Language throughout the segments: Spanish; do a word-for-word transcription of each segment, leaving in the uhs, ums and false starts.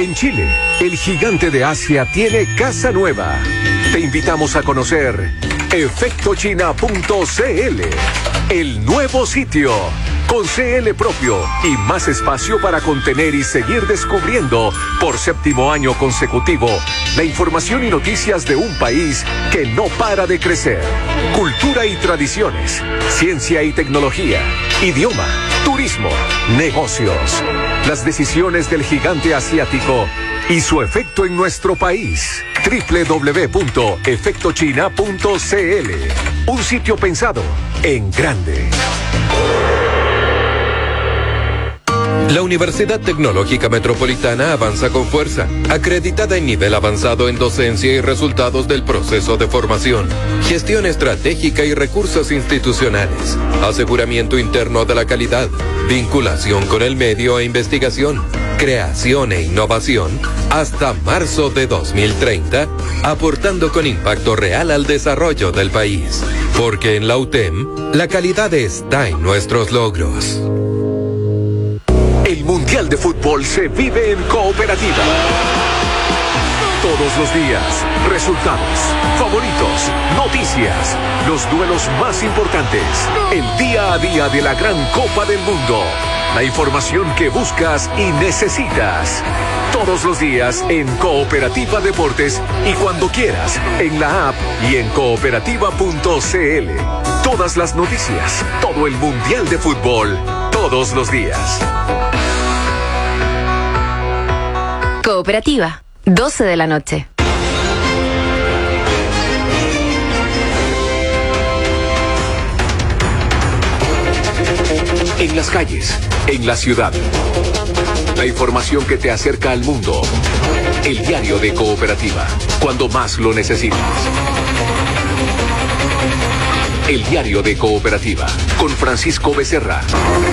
En Chile, el gigante de Asia tiene casa nueva. Te invitamos a conocer efecto china punto c l, el nuevo sitio, con C L propio y más espacio para contener y seguir descubriendo por séptimo año consecutivo la información y noticias de un país que no para de crecer. Cultura y tradiciones, ciencia y tecnología, idioma, turismo, negocios. Las decisiones del gigante asiático y su efecto en nuestro país. doble u doble u doble u punto efecto china punto c l. Un sitio pensado en grande. La Universidad Tecnológica Metropolitana avanza con fuerza, acreditada en nivel avanzado en docencia y resultados del proceso de formación, gestión estratégica y recursos institucionales, aseguramiento interno de la calidad, vinculación con el medio e investigación, creación e innovación, hasta marzo de dos mil treinta, aportando con impacto real al desarrollo del país. Porque en la U T E M, la calidad está en nuestros logros. El Mundial de Fútbol se vive en Cooperativa. Todos los días, resultados, favoritos, noticias, los duelos más importantes, el día a día de la gran Copa del Mundo, la información que buscas y necesitas. Todos los días en Cooperativa Deportes y cuando quieras en la app y en cooperativa punto c l. Todas las noticias, todo el Mundial de Fútbol, todos los días. Cooperativa, doce de la noche. En las calles, en la ciudad. La información que te acerca al mundo. El diario de Cooperativa, cuando más lo necesitas. El diario de Cooperativa, con Francisco Becerra.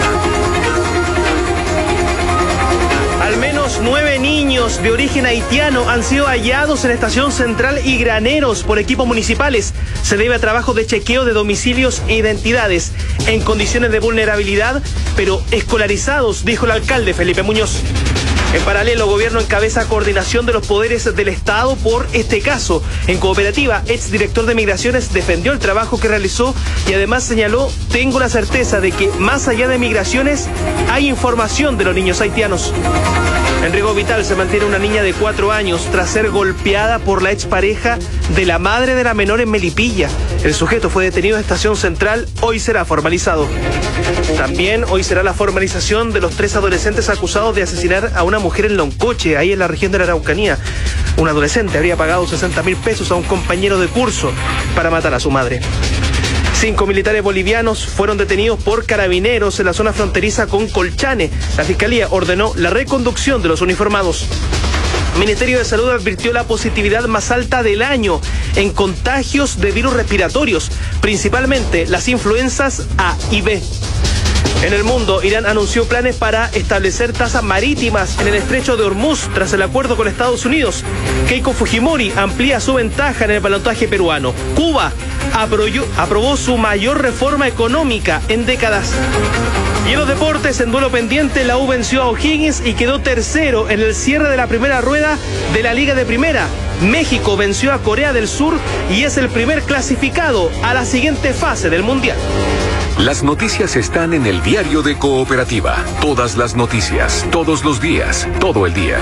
Al menos nueve niños de origen haitiano han sido hallados en Estación Central y Graneros por equipos municipales. Se debe a trabajo de chequeo de domicilios e identidades en condiciones de vulnerabilidad, pero escolarizados, dijo el alcalde Felipe Muñoz. En paralelo, gobierno encabeza coordinación de los poderes del Estado por este caso. En Cooperativa, exdirector de Migraciones defendió el trabajo que realizó y además señaló: tengo la certeza de que más allá de migraciones hay información de los niños haitianos. En riesgo vital se mantiene una niña de cuatro años tras ser golpeada por la expareja de la madre de la menor en Melipilla. El sujeto fue detenido en Estación Central, hoy será formalizado. También hoy será la formalización de los tres adolescentes acusados de asesinar a una mujer en Loncoche, ahí en la región de la Araucanía. Un adolescente habría pagado sesenta mil pesos a un compañero de curso para matar a su madre. Cinco militares bolivianos fueron detenidos por carabineros en la zona fronteriza con Colchane. La Fiscalía ordenó la reconducción de los uniformados. El Ministerio de Salud advirtió la positividad más alta del año en contagios de virus respiratorios, principalmente las influencias A y B. En el mundo, Irán anunció planes para establecer tasas marítimas en el estrecho de Hormuz tras el acuerdo con Estados Unidos. Keiko Fujimori amplía su ventaja en el balotaje peruano. Cuba aprobó, aprobó su mayor reforma económica en décadas. Y en los deportes, en duelo pendiente, la U venció a O'Higgins y quedó tercero en el cierre de la primera rueda de la Liga de Primera. México venció a Corea del Sur y es el primer clasificado a la siguiente fase del Mundial. Las noticias están en el diario de Cooperativa. Todas las noticias, todos los días, todo el día.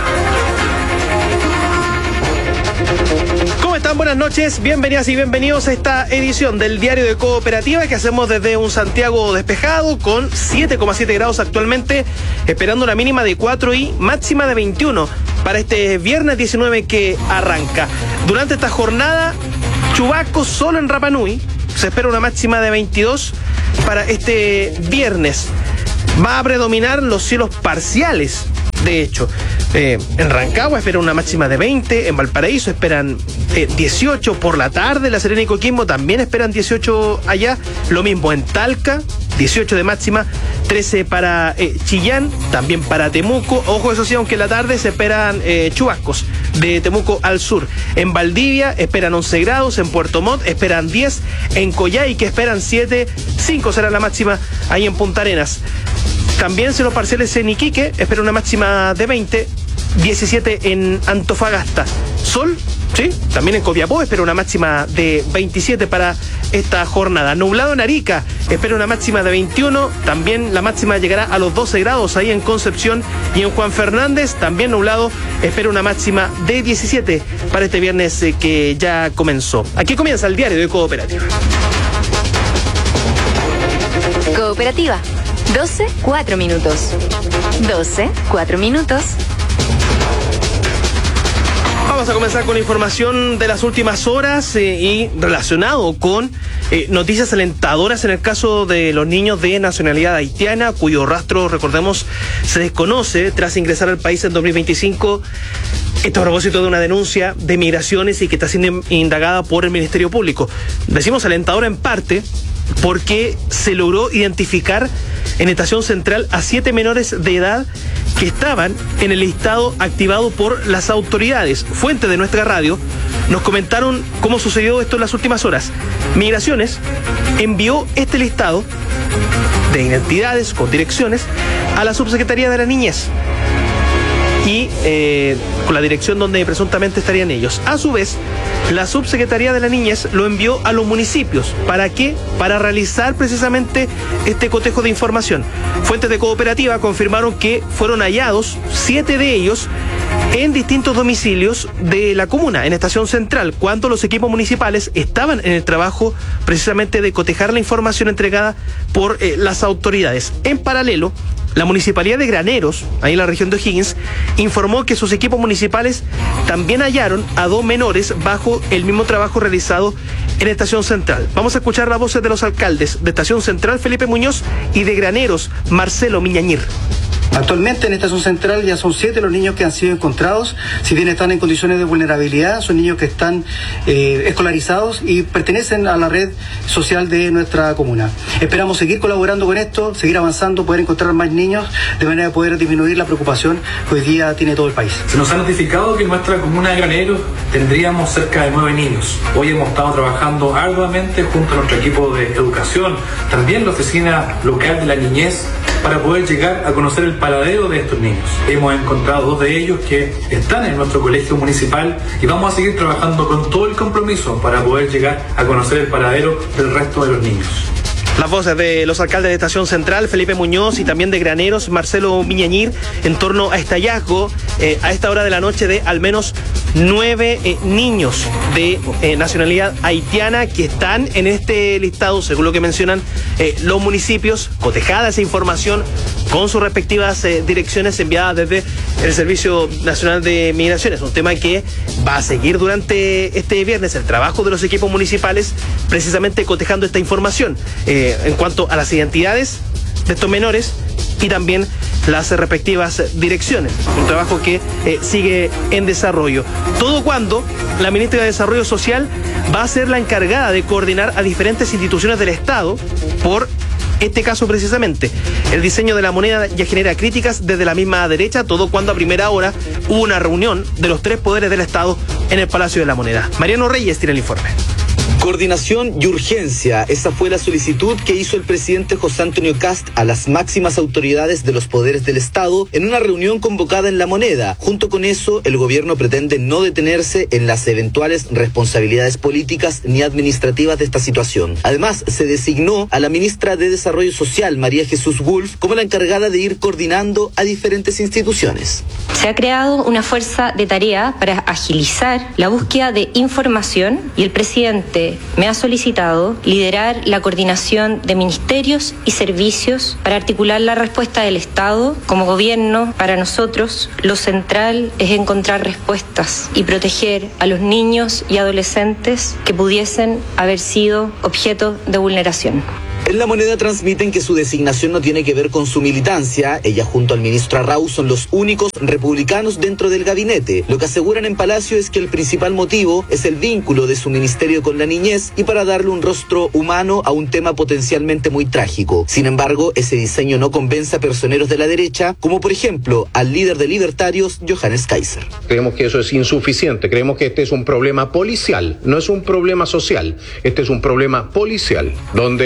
¿Cómo están? Buenas noches, bienvenidas y bienvenidos a esta edición del Diario de Cooperativa que hacemos desde un Santiago despejado con siete coma siete grados actualmente, esperando una mínima de cuatro y máxima de veintiuno para este viernes diecinueve que arranca. Durante esta jornada, chubascos solo en Rapa Nui, se espera una máxima de veintidós para este viernes. Va a predominar los cielos parciales. De hecho, eh, en Rancagua esperan una máxima de veinte, en Valparaíso esperan eh, dieciocho por la tarde, La Serena y Coquimbo también esperan dieciocho allá, lo mismo en Talca, dieciocho de máxima, trece para eh, Chillán, también para Temuco, ojo eso sí, aunque en la tarde se esperan eh, chubascos de Temuco al sur. En Valdivia esperan once grados, en Puerto Montt esperan diez, en Coyhaique esperan siete, cinco será la máxima ahí en Punta Arenas. También cielos parciales en Iquique, espera una máxima de veinte, diecisiete en Antofagasta. Sol, sí, también en Copiapó espera una máxima de veintisiete para esta jornada. Nublado en Arica, espera una máxima de veintiuno, también la máxima llegará a los doce grados ahí en Concepción, y en Juan Fernández, también nublado, espera una máxima de diecisiete para este viernes eh, que ya comenzó. Aquí comienza el diario de Cooperativa. Cooperativa, doce, cuatro minutos. doce, cuatro minutos. Vamos a comenzar con la información de las últimas horas eh, y relacionado con eh, noticias alentadoras en el caso de los niños de nacionalidad haitiana, cuyo rastro, recordemos, se desconoce tras ingresar al país en dos mil veinticinco. Esto a propósito de una denuncia de migraciones y que está siendo indagada por el Ministerio Público. Decimos alentadora en parte porque se logró identificar en Estación Central a siete menores de edad que estaban en el listado activado por las autoridades. Fuentes de nuestra radio nos comentaron cómo sucedió esto en las últimas horas. Migraciones envió este listado de identidades con direcciones a la Subsecretaría de la Niñez y eh, con la dirección donde presuntamente estarían ellos. A su vez, la Subsecretaría de la Niñez lo envió a los municipios. ¿Para qué? Para realizar precisamente este cotejo de información. Fuentes de Cooperativa confirmaron que fueron hallados siete de ellos en distintos domicilios de la comuna, en Estación Central, cuando los equipos municipales estaban en el trabajo precisamente de cotejar la información entregada por eh, las autoridades. En paralelo, la Municipalidad de Graneros, ahí en la región de O'Higgins, informó que sus equipos municipales también hallaron a dos menores bajo el mismo trabajo realizado en Estación Central. Vamos a escuchar las voces de los alcaldes de Estación Central, Felipe Muñoz, y de Graneros, Marcelo Miñañir. Actualmente en Estación Central ya son siete los niños que han sido encontrados. Si bien están en condiciones de vulnerabilidad, son niños que están eh, escolarizados y pertenecen a la red social de nuestra comuna. Esperamos seguir colaborando con esto, seguir avanzando, poder encontrar más niños, de manera de poder disminuir la preocupación que hoy día tiene todo el país. Se nos ha notificado que en nuestra comuna de Graneros tendríamos cerca de nueve niños. Hoy hemos estado trabajando arduamente junto a nuestro equipo de educación, también la oficina local de la niñez, para poder llegar a conocer el paradero de estos niños. Hemos encontrado dos de ellos que están en nuestro colegio municipal y vamos a seguir trabajando con todo el compromiso para poder llegar a conocer el paradero del resto de los niños. Las voces de los alcaldes de Estación Central, Felipe Muñoz, y también de Graneros, Marcelo Miñañir, en torno a este hallazgo eh, a esta hora de la noche de al menos nueve eh, niños de eh, nacionalidad haitiana que están en este listado, según lo que mencionan eh, los municipios, cotejada esa información con sus respectivas eh, direcciones enviadas desde el Servicio Nacional de Migraciones. Un tema que va a seguir durante este viernes, el trabajo de los equipos municipales, precisamente cotejando esta información. Eh, en cuanto a las identidades de estos menores y también las respectivas direcciones. Un trabajo que eh, sigue en desarrollo. Todo cuando la ministra de Desarrollo Social va a ser la encargada de coordinar a diferentes instituciones del Estado por este caso precisamente. El diseño de la moneda ya genera críticas desde la misma derecha, todo cuando a primera hora hubo una reunión de los tres poderes del Estado en el Palacio de la Moneda. Mariano Reyes tiene el informe. Coordinación y urgencia, esa fue la solicitud que hizo el presidente José Antonio Kast a las máximas autoridades de los poderes del Estado en una reunión convocada en La Moneda. Junto con eso, el gobierno pretende no detenerse en las eventuales responsabilidades políticas ni administrativas de esta situación. Además, se designó a la ministra de Desarrollo Social, María Jesús Wolf, como la encargada de ir coordinando a diferentes instituciones. Se ha creado una fuerza de tarea para agilizar la búsqueda de información y el presidente me ha solicitado liderar la coordinación de ministerios y servicios para articular la respuesta del Estado. Como gobierno, para nosotros, lo central es encontrar respuestas y proteger a los niños y adolescentes que pudiesen haber sido objeto de vulneración. En La Moneda transmiten que su designación no tiene que ver con su militancia. Ella junto al ministro Arrau son los únicos republicanos dentro del gabinete. Lo que aseguran en Palacio es que el principal motivo es el vínculo de su ministerio con la niñez y para darle un rostro humano a un tema potencialmente muy trágico. Sin embargo, ese diseño no convence a personeros de la derecha, como por ejemplo al líder de Libertarios, Johannes Kaiser. Creemos que eso es insuficiente. Creemos que este es un problema policial, no es un problema social. Este es un problema policial, donde se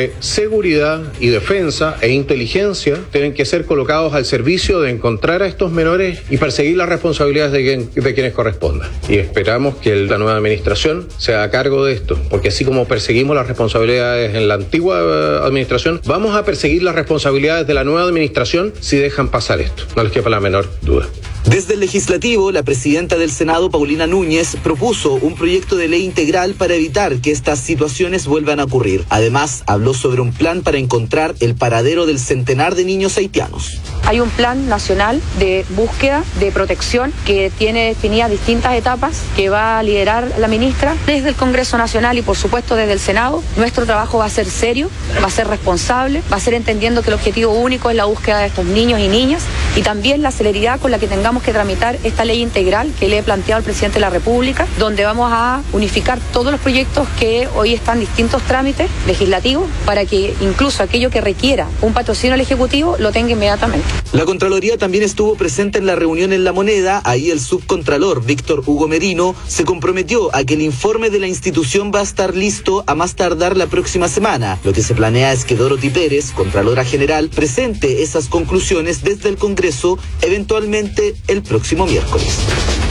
seguridad y defensa e inteligencia tienen que ser colocados al servicio de encontrar a estos menores y perseguir las responsabilidades de, quien, de quienes correspondan. Y esperamos que la nueva administración se haga cargo de esto, porque así como perseguimos las responsabilidades en la antigua uh, administración, vamos a perseguir las responsabilidades de la nueva administración si dejan pasar esto. No les quepa la menor duda. Desde el Legislativo, la presidenta del Senado, Paulina Núñez, propuso un proyecto de ley integral para evitar que estas situaciones vuelvan a ocurrir. Además, habló sobre un plan para encontrar el paradero del centenar de niños haitianos. Hay un plan nacional de búsqueda, de protección, que tiene definidas distintas etapas, que va a liderar la ministra desde el Congreso Nacional y, por supuesto, desde el Senado. Nuestro trabajo va a ser serio, va a ser responsable, va a ser entendiendo que el objetivo único es la búsqueda de estos niños y niñas y también la celeridad con la que tengamos que tramitar esta ley integral que le he planteado al presidente de la República, donde vamos a unificar todos los proyectos que hoy están en distintos trámites legislativos para que incluso aquello que requiera un patrocinio al Ejecutivo lo tenga inmediatamente. La Contraloría también estuvo presente en la reunión en La Moneda. Ahí el subcontralor Víctor Hugo Merino se comprometió a que el informe de la institución va a estar listo a más tardar la próxima semana. Lo que se planea es que Dorothy Pérez, Contralora General, presente esas conclusiones desde el Congreso, eventualmente el próximo miércoles.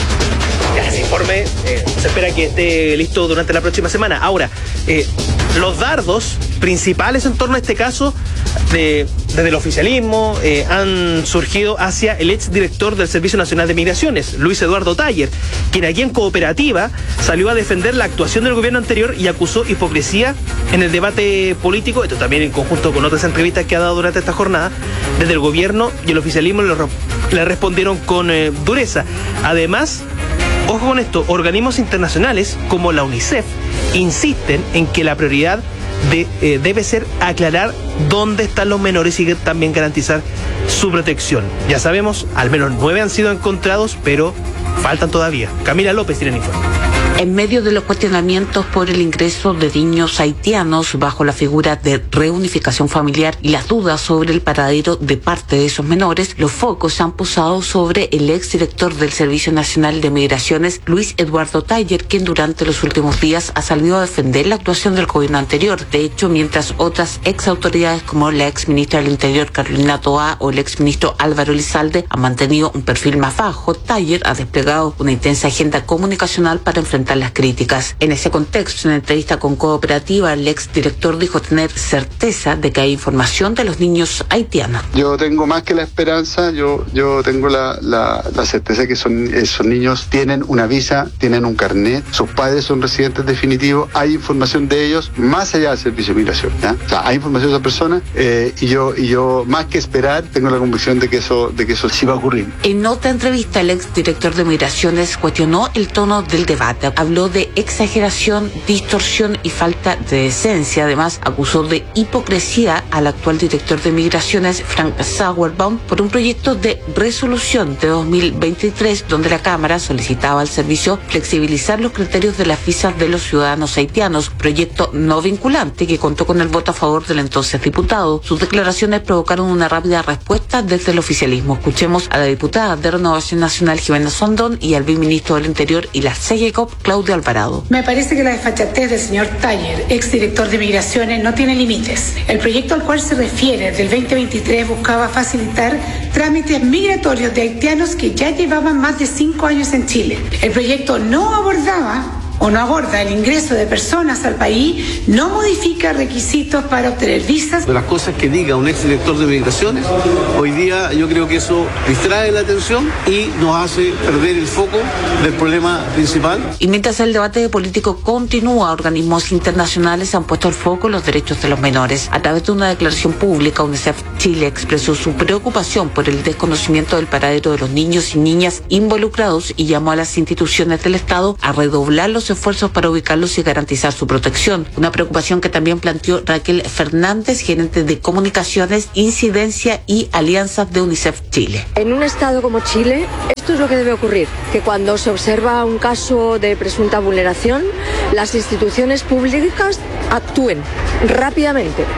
Ese informe eh, se espera que esté listo durante la próxima semana. Ahora, eh, los dardos principales en torno a este caso, de, desde el oficialismo, eh, han surgido hacia el exdirector del Servicio Nacional de Migraciones, Luis Eduardo Taller, quien aquí en Cooperativa salió a defender la actuación del gobierno anterior y acusó hipocresía en el debate político, esto también en conjunto con otras entrevistas que ha dado durante esta jornada. Desde el gobierno y el oficialismo le, le respondieron con eh, dureza. Además, ojo con esto, organismos internacionales como la UNICEF insisten en que la prioridad de, eh, debe ser aclarar dónde están los menores y también garantizar su protección. Ya sabemos, al menos nueve han sido encontrados, pero faltan todavía. Camila López tiene el informe. En medio de los cuestionamientos por el ingreso de niños haitianos bajo la figura de reunificación familiar y las dudas sobre el paradero de parte de esos menores, los focos se han posado sobre el exdirector del Servicio Nacional de Migraciones, Luis Eduardo Taller, quien durante los últimos días ha salido a defender la actuación del gobierno anterior. De hecho, mientras otras ex autoridades como la ex ministra del Interior, Carolina Toá, o el ex ministro Álvaro Elizalde han mantenido un perfil más bajo, Taller ha desplegado una intensa agenda comunicacional para enfrentar las críticas. En ese contexto, en entrevista con Cooperativa, el exdirector dijo tener certeza de que hay información de los niños haitianos. Yo tengo más que la esperanza, yo, yo tengo la, la, la certeza de que son, esos niños tienen una visa, tienen un carnet, sus padres son residentes definitivos, hay información de ellos más allá del servicio de migración, ¿ya? O sea, hay información de esas personas eh, y yo y yo más que esperar tengo la convicción de que eso de que eso sí va a ocurrir. En otra entrevista, el exdirector de Migraciones cuestionó el tono del debate. Habló de exageración, distorsión y falta de decencia. Además, acusó de hipocresía al actual director de Migraciones, Frank Sauerbaum, por un proyecto de resolución de dos mil veintitrés donde la Cámara solicitaba al servicio flexibilizar los criterios de las visas de los ciudadanos haitianos, proyecto no vinculante que contó con el voto a favor del entonces diputado. Sus declaraciones provocaron una rápida respuesta desde el oficialismo. Escuchemos a la diputada de Renovación Nacional, Jimena Sondón, y al viceministro del Interior y la C E C O P, Claudio Alvarado. Me parece que la desfachatez del señor Taller, exdirector de Migraciones, no tiene límites. El proyecto al cual se refiere del veinte veintitrés buscaba facilitar trámites migratorios de haitianos que ya llevaban más de cinco años en Chile. El proyecto no abordaba o no aborda el ingreso de personas al país, no modifica requisitos para obtener visas. De las cosas que diga un exdirector de Migraciones, hoy día yo creo que eso distrae la atención y nos hace perder el foco del problema principal. Y mientras el debate político continúa, organismos internacionales han puesto el foco en los derechos de los menores. A través de una declaración pública, UNICEF Chile expresó su preocupación por el desconocimiento del paradero de los niños y niñas involucrados y llamó a las instituciones del Estado a redoblar los esfuerzos para ubicarlos y garantizar su protección. Una preocupación que también planteó Raquel Fernández, gerente de comunicaciones, incidencia y alianzas de UNICEF Chile. En un estado como Chile, esto es lo que debe ocurrir, que cuando se observa un caso de presunta vulneración, las instituciones públicas actúen rápidamente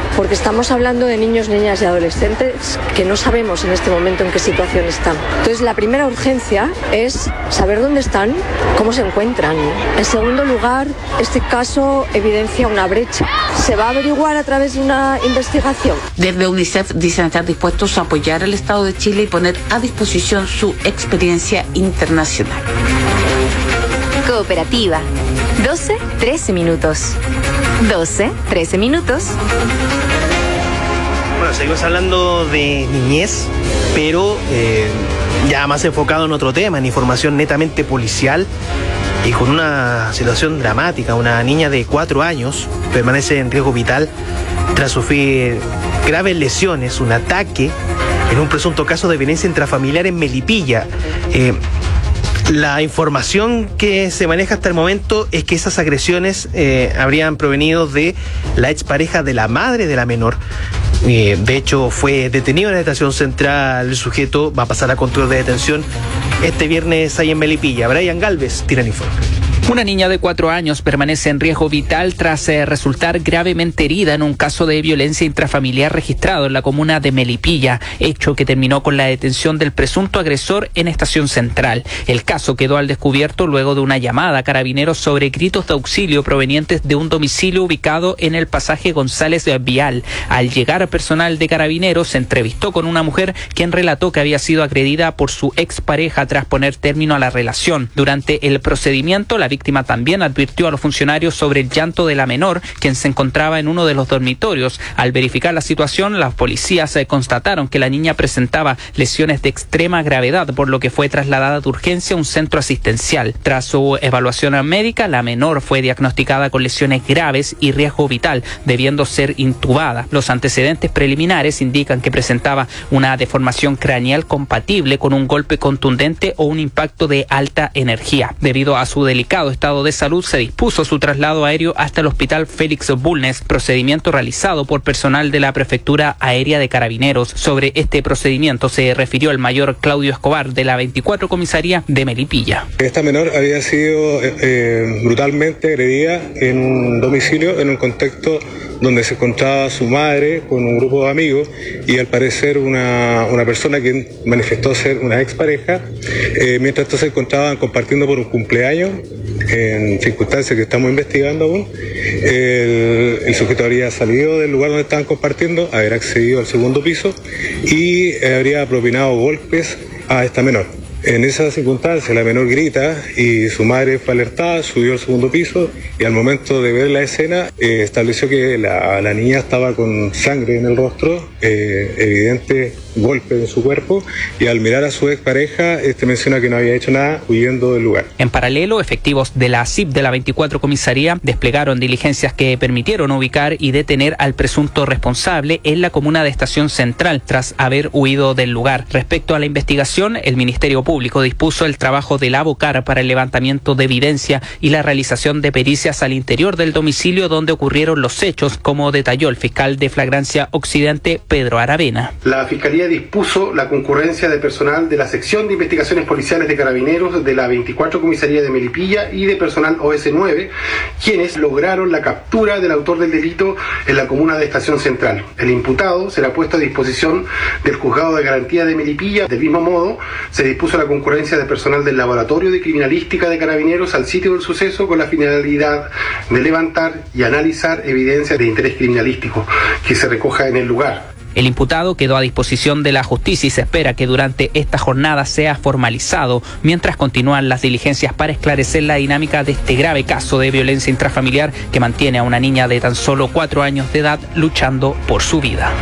porque estamos hablando de niños, niñas y adolescentes que no sabemos en este momento en qué situación están. Entonces, la primera urgencia es saber dónde están, cómo se encuentran. En segundo lugar, este caso evidencia una brecha. ¿Se va a averiguar a través de una investigación? Desde UNICEF dicen estar dispuestos a apoyar al Estado de Chile y poner a disposición su experiencia internacional. Cooperativa. doce, trece minutos. doce, trece minutos. Bueno, seguimos hablando de niñez, pero eh, ya más enfocado en otro tema, en información netamente policial y con una situación dramática. Una niña de cuatro años permanece en riesgo vital tras sufrir graves lesiones, un ataque en un presunto caso de violencia intrafamiliar en Melipilla. Eh, La información que se maneja hasta el momento es que esas agresiones eh, habrían provenido de la expareja de la madre de la menor. Eh, de hecho, fue detenido en la estación central. El sujeto va a pasar a control de detención este viernes ahí en Melipilla. Brian Galvez tira el informe. Una niña de cuatro años permanece en riesgo vital tras eh, resultar gravemente herida en un caso de violencia intrafamiliar registrado en la comuna de Melipilla, hecho que terminó con la detención del presunto agresor en Estación Central. El caso quedó al descubierto luego de una llamada a carabineros sobre gritos de auxilio provenientes de un domicilio ubicado en el pasaje González de Vial. Al llegar personal de carabineros, se entrevistó con una mujer quien relató que había sido agredida por su expareja tras poner término a la relación. Durante el procedimiento, la víctima también advirtió a los funcionarios sobre el llanto de la menor, quien se encontraba en uno de los dormitorios. Al verificar la situación, las policías eh, constataron que la niña presentaba lesiones de extrema gravedad, por lo que fue trasladada de urgencia a un centro asistencial. Tras su evaluación médica, la menor fue diagnosticada con lesiones graves y riesgo vital, debiendo ser intubada. Los antecedentes preliminares indican que presentaba una deformación craneal compatible con un golpe contundente o un impacto de alta energía. Debido a su delicado estado de salud, se dispuso su traslado aéreo hasta el hospital Félix Bulnes, procedimiento realizado por personal de la Prefectura Aérea de Carabineros. Sobre este procedimiento se refirió el mayor Claudio Escobar de la veinticuatro Comisaría de Melipilla. Esta menor había sido eh, brutalmente agredida en un domicilio, en un contexto donde se encontraba su madre con un grupo de amigos y al parecer una, una persona que manifestó ser una expareja, eh, mientras estos se encontraban compartiendo por un cumpleaños en circunstancias que estamos investigando aún. El, el sujeto habría salido del lugar donde estaban compartiendo, haber accedido al segundo piso y eh, habría propinado golpes a esta menor. En esa circunstancia la menor grita y su madre fue alertada, subió al segundo piso y al momento de ver la escena eh, estableció que la, la niña estaba con sangre en el rostro, eh, evidente golpe en su cuerpo, y al mirar a su expareja este menciona que no había hecho nada, huyendo del lugar. En paralelo, efectivos de la C I P de la veinticuatro Comisaría desplegaron diligencias que permitieron ubicar y detener al presunto responsable en la comuna de Estación Central tras haber huido del lugar. Respecto a la investigación, el Ministerio Público dispuso el trabajo del ABOCAR para el levantamiento de evidencia y la realización de pericias al interior del domicilio donde ocurrieron los hechos, como detalló el fiscal de Flagrancia Occidente, Pedro Aravena. La Fiscalía dispuso la concurrencia de personal de la Sección de Investigaciones Policiales de Carabineros de la veinticuatro Comisaría de Melipilla y de personal O S nueve, quienes lograron la captura del autor del delito en la comuna de Estación Central. El imputado será puesto a disposición del Juzgado de Garantía de Melipilla. Del mismo modo, se dispuso la concurrencia de personal del Laboratorio de Criminalística de Carabineros al sitio del suceso con la finalidad de levantar y analizar evidencia de interés criminalístico que se recoja en el lugar. El imputado quedó a disposición de la justicia y se espera que durante esta jornada sea formalizado, mientras continúan las diligencias para esclarecer la dinámica de este grave caso de violencia intrafamiliar que mantiene a una niña de tan solo cuatro años de edad luchando por su vida.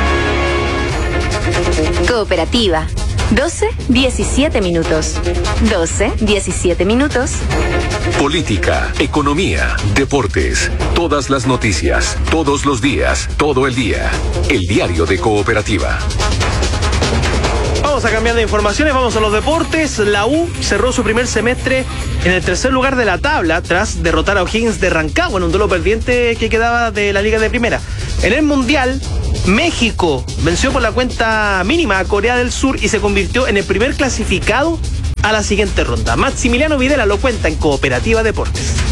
Cooperativa. doce, diecisiete minutos. doce, diecisiete minutos. Política, economía, deportes, todas las noticias, todos los días, todo el día. El diario de Cooperativa. Vamos a cambiar de informaciones, vamos a los deportes. La U cerró su primer semestre en el tercer lugar de la tabla tras derrotar a O'Higgins de Rancagua en un duelo pendiente que quedaba de la Liga de Primera. En el Mundial, México venció por la cuenta mínima a Corea del Sur y se convirtió en el primer clasificado a la siguiente ronda. Maximiliano Videla lo cuenta en Cooperativa Deportes.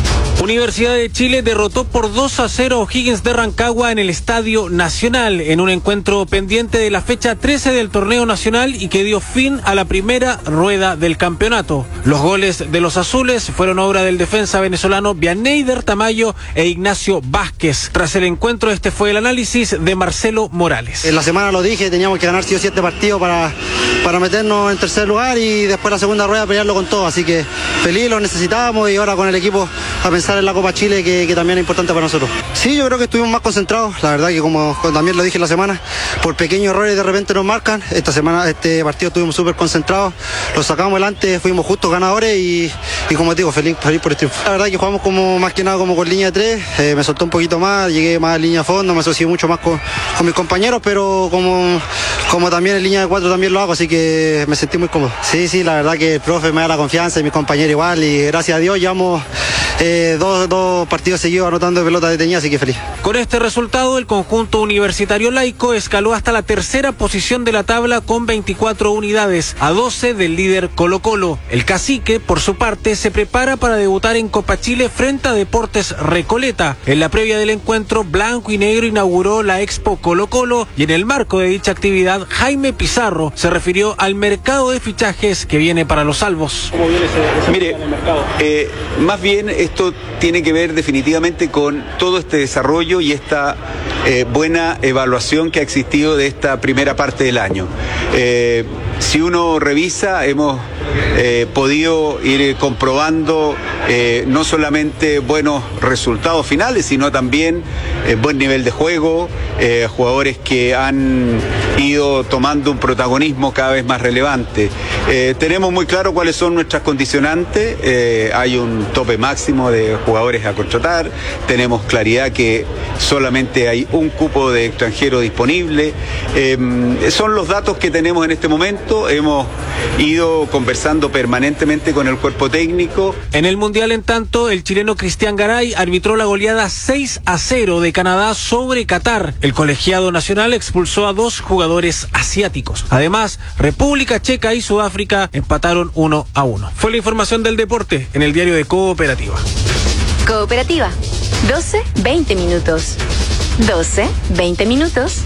Universidad de Chile derrotó por dos a cero a O'Higgins de Rancagua en el Estadio Nacional, en un encuentro pendiente de la fecha trece del torneo nacional y que dio fin a la primera rueda del campeonato. Los goles de los azules fueron obra del defensa venezolano Vianeyder Tamayo e Ignacio Vázquez. Tras el encuentro, este fue el análisis de Marcelo Morales. En la semana lo dije, teníamos que ganar sí o siete partidos para, para meternos en tercer lugar y después la segunda rueda pelearlo con todo, así que feliz, lo necesitábamos y ahora con el equipo a pensar en la Copa Chile que, que también es importante para nosotros. Sí, yo creo que estuvimos más concentrados, la verdad que como, como también lo dije en la semana, por pequeños errores de repente nos marcan. Esta semana, este partido estuvimos súper concentrados, lo sacamos adelante, fuimos justos ganadores y, y como te digo, feliz, feliz por el triunfo. La verdad que jugamos como más que nada como con línea de tres, eh, me soltó un poquito más, llegué más a línea a fondo, me asocié mucho más con, con mis compañeros, pero como, como también en línea de cuatro también lo hago, así que me sentí muy cómodo. Sí, sí, la verdad que el profe me da la confianza y mis compañeros igual y gracias a Dios llevamos eh, dos, dos partidos seguidos anotando de pelota detenida, así que feliz. Con este resultado, el conjunto universitario laico escaló hasta la tercera posición de la tabla con veinticuatro unidades, a doce del líder Colo Colo. El Cacique, por su parte, se prepara para debutar en Copa Chile frente a Deportes Recoleta. En la previa del encuentro, Blanco y Negro inauguró la Expo Colo Colo y en el marco de dicha actividad, Jaime Pizarro se refirió al mercado de fichajes que viene para los salvos. ¿Cómo viene ese, ese Mire, mercado? Eh, más bien esto tiene que ver definitivamente con todo este desarrollo y esta eh, buena evaluación que ha existido de esta primera parte del año. Eh, si uno revisa, hemos eh, podido ir comprobando eh, no solamente buenos resultados finales, sino también eh, buen nivel de juego, eh, jugadores que han ido tomando un protagonismo cada vez más relevante. Eh, tenemos muy claro cuáles son nuestras condicionantes, eh, hay un tope máximo de jugadores a contratar, tenemos claridad que solamente hay un cupo de extranjero disponible, eh, son los datos que tenemos en este momento, hemos ido conversando permanentemente con el cuerpo técnico. En el Mundial, en tanto, el chileno Cristian Garay arbitró la goleada seis a cero de Canadá sobre Qatar. El colegiado nacional expulsó a dos jugadores asiáticos. Además, República Checa y Sudáfrica empataron uno a uno. Fue la información del deporte en el diario de Cooperativa. Cooperativa, doce, veinte minutos. doce, veinte minutos.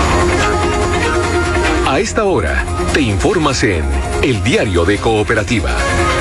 A esta hora, te informas en el diario de Cooperativa.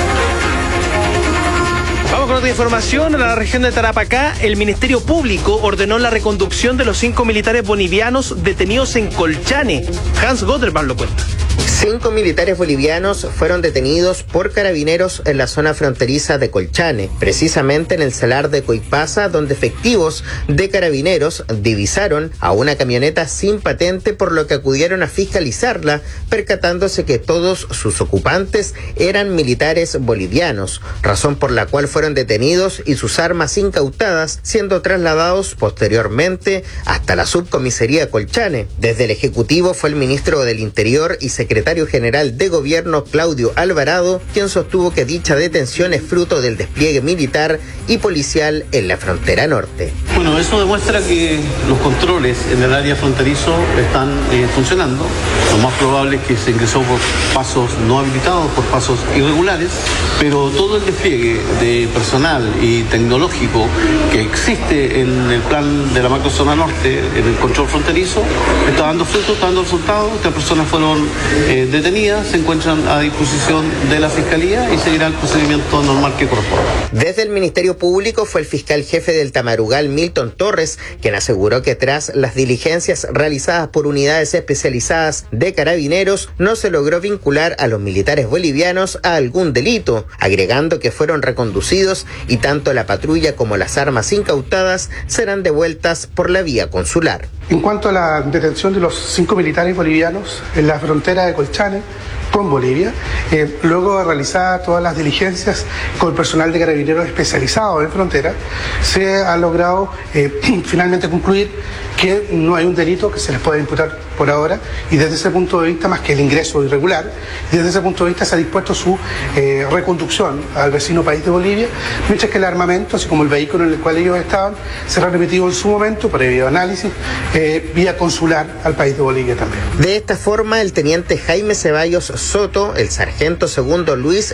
Vamos con otra información. En la región de Tarapacá, el Ministerio Público ordenó la reconducción de los cinco militares bolivianos detenidos en Colchane. Hans Gotterman lo cuenta. Cinco militares bolivianos fueron detenidos por carabineros en la zona fronteriza de Colchane, precisamente en el salar de Coipasa, donde efectivos de carabineros divisaron a una camioneta sin patente, por lo que acudieron a fiscalizarla, percatándose que todos sus ocupantes eran militares bolivianos, razón por la cual fueron detenidos y sus armas incautadas siendo trasladados posteriormente hasta la subcomisaría Colchane. Desde el Ejecutivo fue el ministro del Interior y secretario general de Gobierno, Claudio Alvarado, quien sostuvo que dicha detención es fruto del despliegue militar y policial en la frontera norte. Bueno, eso demuestra que los controles en el área fronterizo están eh, funcionando. Lo más probable es que se ingresó por pasos no habilitados, por pasos irregulares, pero todo el despliegue de personal y tecnológico que existe en el plan de la macrozona norte, en el control fronterizo, está dando fruto, está dando resultados. Estas personas fueron eh, detenidas, se encuentran a disposición de la Fiscalía y seguirá el procedimiento normal que corresponde. Desde el Ministerio Público fue el fiscal jefe del Tamarugal, Milton Torres, quien aseguró que tras las diligencias realizadas por unidades especializadas de carabineros no se logró vincular a los militares bolivianos a algún delito, agregando que fueron reconducidos y tanto la patrulla como las armas incautadas serán devueltas por la vía consular. En cuanto a la detención de los cinco militares bolivianos en la frontera de Colchane con Bolivia, eh, luego de realizar todas las diligencias con el personal de carabineros especializado en frontera, se ha logrado eh, finalmente concluir que no hay un delito que se les pueda imputar por ahora, y desde ese punto de vista, más que el ingreso irregular, desde ese punto de vista se ha dispuesto su eh, reconducción al vecino país de Bolivia, mientras que el armamento, así como el vehículo en el cual ellos estaban, será remitido en su momento, previo análisis, eh, vía consular al país de Bolivia también. De esta forma, el teniente Jaime Ceballos Soto, el sargento segundo Luis